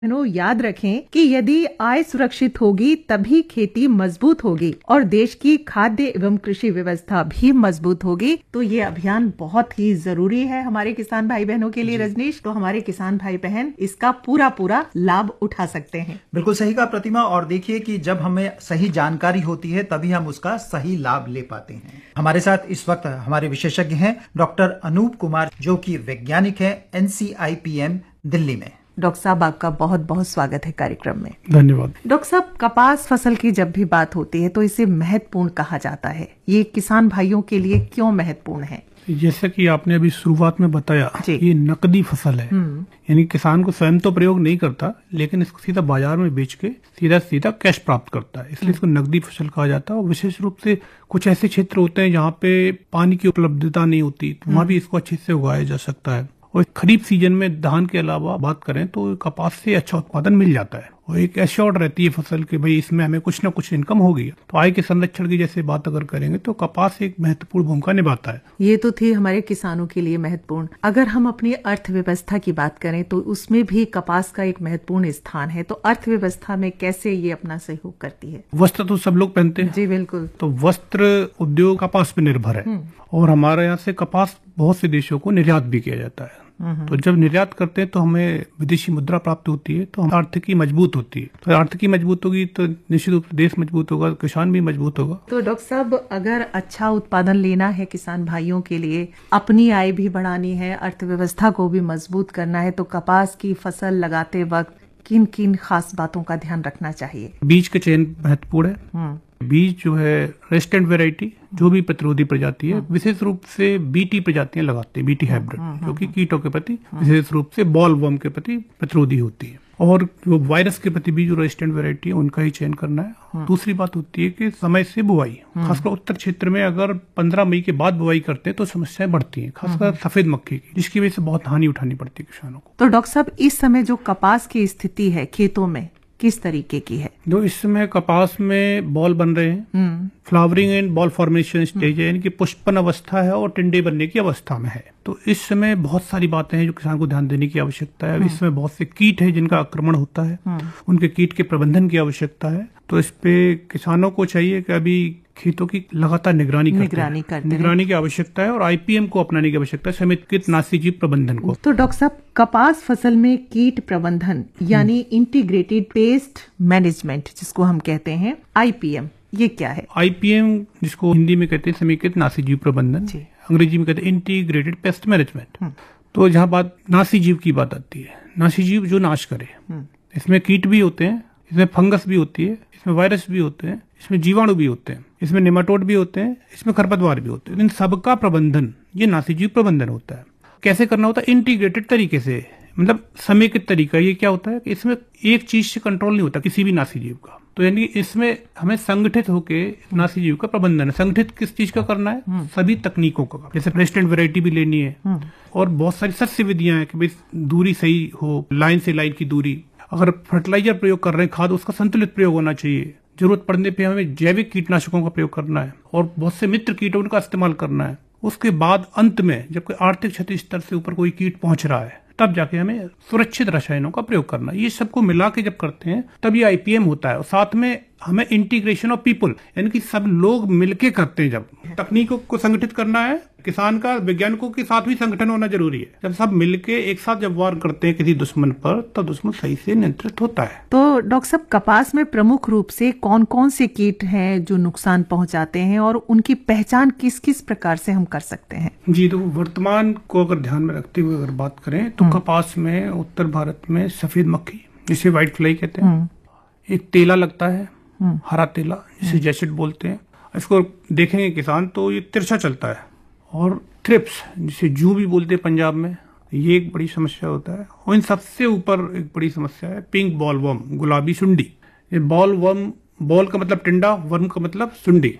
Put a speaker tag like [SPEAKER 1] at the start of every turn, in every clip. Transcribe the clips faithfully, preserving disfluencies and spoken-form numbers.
[SPEAKER 1] No याद रखें कि यदि आय सुरक्षित होगी तभी खेती मजबूत होगी और देश की खाद्य एवं कृषि व्यवस्था भी मजबूत होगी। तो ये अभियान बहुत ही जरूरी है हमारे किसान भाई बहनों के लिए रजनीश। तो हमारे किसान भाई बहन इसका पूरा पूरा लाभ उठा सकते हैं।
[SPEAKER 2] बिल्कुल सही कहा प्रतिमा। और देखिए कि जब हमें सही जानकारी होती है तभी हम उसका सही लाभ ले पाते हैं। हमारे साथ इस वक्त हमारे विशेषज्ञ हैं डॉक्टर अनूप कुमार, जो कि वैज्ञानिक है N C I P M Delhi में।
[SPEAKER 1] डॉक्टर साहब, आपका बहुत बहुत स्वागत है कार्यक्रम में।
[SPEAKER 3] धन्यवाद।
[SPEAKER 1] डॉक्टर साहब, कपास फसल की जब भी बात होती है तो इसे महत्वपूर्ण कहा जाता है। ये किसान भाइयों के लिए क्यों महत्वपूर्ण है?
[SPEAKER 3] जैसे कि आपने अभी शुरुआत में बताया, ये नकदी फसल है, यानी किसान को स्वयं तो प्रयोग नहीं करता, लेकिन इसको सीधा बाजार में बेच के सीधा सीधा कैश प्राप्त करता है, इसलिए इसको नकदी फसल कहा जाता है। और विशेष रूप से कुछ ऐसे क्षेत्र होते हैं जहाँ पे पानी की उपलब्धता नहीं होती, तो वहाँ भी इसको अच्छे से उगाया जा सकता है। और खरीफ सीजन में धान के अलावा बात करें तो कपास से अच्छा उत्पादन मिल जाता है और एक एश्योर्ड रहती है फसल कि भाई इसमें हमें कुछ ना कुछ इनकम होगी। तो आय के संरक्षण की जैसे बात अगर करेंगे तो कपास एक महत्वपूर्ण भूमिका निभाता है।
[SPEAKER 1] ये तो थी हमारे किसानों के लिए महत्वपूर्ण। अगर हम अपनी अर्थव्यवस्था की बात करें तो उसमें भी कपास का एक महत्वपूर्ण स्थान है। तो अर्थव्यवस्था में कैसे ये अपना सहयोग करती है?
[SPEAKER 3] वस्त्र तो सब लोग पहनते हैं।
[SPEAKER 1] जी बिल्कुल।
[SPEAKER 3] तो वस्त्र उद्योग कपास पे निर्भर है और हमारे यहाँ से कपास बहुत से देशों को निर्यात भी किया जाता है। तो जब निर्यात करते हैं तो हमें विदेशी मुद्रा प्राप्त होती है, तो हम आर्थिकी मजबूत होती है। तो आर्थिकी मजबूत होगी तो निश्चित रूप से देश मजबूत होगा, किसान भी मजबूत होगा।
[SPEAKER 1] तो डॉक्टर साहब, अगर अच्छा उत्पादन लेना है किसान भाइयों के लिए, अपनी आय भी बढ़ानी है, अर्थव्यवस्था को भी मजबूत करना है, तो कपास की फसल लगाते वक्त किन किन खास बातों का ध्यान रखना चाहिए?
[SPEAKER 3] बीज के चयन महत्वपूर्ण है। बीज जो है रेजिस्टेंट वैरायटी, जो भी प्रतिरोधी प्रजाति है, विशेष रूप से बीटी प्रजातियां लगाते हैं, बीटी हाइब्रिड, जो कि कीटों के प्रति, विशेष रूप से बॉल वर्म के प्रति प्रतिरोधी होती है। और जो वायरस के प्रति भी जो रेजिस्टेंट वैरायटी है उनका ही चयन करना है। दूसरी बात होती है कि समय से बुआई, खासकर उत्तर क्षेत्र में अगर पंद्रह मई के बाद बुआई करते हैं तो समस्याएं बढ़ती हैं, खासकर सफेद मक्खी की, जिसकी वजह से बहुत हानि उठानी पड़ती है किसानों को।
[SPEAKER 1] तो डॉक्टर साहब, इस समय जो कपास की स्थिति है खेतों में किस तरीके की है?
[SPEAKER 3] जो इस समय कपास में बॉल बन रहे हैं, flowering and ball formation stage है, यानी कि पुष्पन अवस्था है और टिंडे बनने की अवस्था में है। तो इस समय बहुत सारी बातें हैं जो किसान को ध्यान देने की आवश्यकता है। इस समय बहुत से कीट है जिनका आक्रमण होता है, उनके कीट के प्रबंधन की आवश्यकता है। तो इस पे किसानों को चाहिए कि अभी खेतों की लगातार निगरानी
[SPEAKER 1] निगरानी करते हैं।
[SPEAKER 3] निगरानी की आवश्यकता है और आई पी एम को अपनाने की आवश्यकता है, समेकित नाशी जीव प्रबंधन को।
[SPEAKER 1] तो डॉक्टर साहब, कपास फसल में कीट प्रबंधन यानी इंटीग्रेटेड पेस्ट मैनेजमेंट जिसको हम कहते हैं आई पी एम, ये क्या है?
[SPEAKER 3] आई पी एम जिसको हिंदी में कहते हैं समेकित नाशी जीव प्रबंधन, अंग्रेजी में कहते हैं इंटीग्रेटेड पेस्ट मैनेजमेंट। तो जहाँ बात नाशी जीव की बात आती है, नाशी जीव जो नाश करे, इसमें कीट भी होते हैं, इसमें फंगस भी होती है, इसमें वायरस भी होते हैं, इसमें जीवाणु भी होते हैं, इसमें नेमाटोड भी होते हैं, इसमें खरपतवार भी होते हैं। इन सबका प्रबंधन ये नाशी जीव प्रबंधन होता है। कैसे करना होता है? इंटीग्रेटेड तरीके से, मतलब समेकित तरीका। ये क्या होता है कि इसमें एक चीज से कंट्रोल नहीं होता किसी भी नाशी जीव का। तो यानी इसमें हमें संगठित होके नाशी जीव का प्रबंधन है। संगठित किस चीज का करना है? सभी तकनीकों का, जैसे रेजिस्टेंट वैरायटी भी लेनी है और बहुत सारी सस्य विधियां हैं कि भाई दूरी सही हो, लाइन से लाइन की दूरी। अगर फर्टिलाइजर प्रयोग कर रहे हैं, खाद, उसका संतुलित प्रयोग होना चाहिए। जरूरत पड़ने पे हमें जैविक कीटनाशकों का प्रयोग करना है और बहुत से मित्र कीटों का इस्तेमाल करना है। उसके बाद अंत में जब कोई आर्थिक क्षति स्तर से ऊपर कोई कीट पहुंच रहा है, तब जाके हमें सुरक्षित रसायनों का प्रयोग करना है। ये सबको मिला के जब करते हैं तब ये आई पी एम होता है। और साथ में हमें इंटीग्रेशन ऑफ पीपल, यानी कि सब लोग मिलके करते हैं। जब तकनीकों को संगठित करना है, किसान का वैज्ञानिकों के साथ भी संगठन होना जरूरी है। जब सब मिलके एक साथ जब वार करते हैं किसी दुश्मन पर, तब दुश्मन सही से नियंत्रित होता है।
[SPEAKER 1] तो डॉक्टर साहब, कपास में प्रमुख रूप से कौन कौन से कीट हैं जो नुकसान पहुंचाते हैं और उनकी पहचान किस किस प्रकार से हम कर सकते हैं?
[SPEAKER 3] जी, तो वर्तमान को अगर ध्यान में रखते हुए अगर बात करें तो कपास में उत्तर भारत में सफेद मक्खी, जिसे व्हाइट फ्लाई कहते हैं, एक तेला लगता है, हरा तेला, जिसे जैसिड बोलते हैं। इसको देखेंगे किसान तो ये तिरछा चलता है। और थ्रिप्स, जिसे जू भी बोलते हैं पंजाब में, ये एक बड़ी समस्या होता है। और इन सबसे ऊपर एक बड़ी समस्या है पिंक बॉल वर्म, गुलाबी सुंडी। ये बॉल वर्म, बॉल का मतलब टिंडा, वर्म का मतलब सुंडी।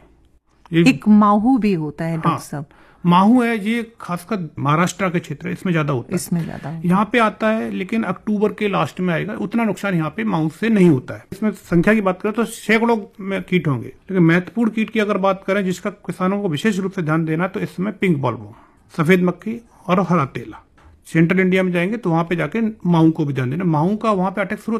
[SPEAKER 1] एक माहू भी होता है डॉक्टर साहब।
[SPEAKER 3] माहू है, ये खासकर महाराष्ट्र के क्षेत्र है, इसमें ज्यादा होता है।
[SPEAKER 1] इसमें ज्यादा
[SPEAKER 3] यहाँ पे आता है, लेकिन अक्टूबर के लास्ट में आएगा। उतना नुकसान यहाँ पे माहू से नहीं होता है। इसमें संख्या की बात करें तो सैकड़ों में कीट होंगे, लेकिन महत्वपूर्ण कीट की अगर बात करें जिसका किसानों को विशेष रूप से ध्यान देना, तो इसमें पिंक बॉल वर्म, सफेद मक्खी और हरा तेला, सेंट्रल इंडिया में जाएंगे तो वहां पे जाके माऊ को भी ध्यान देना, माऊ का वहां पे अटैक शुरू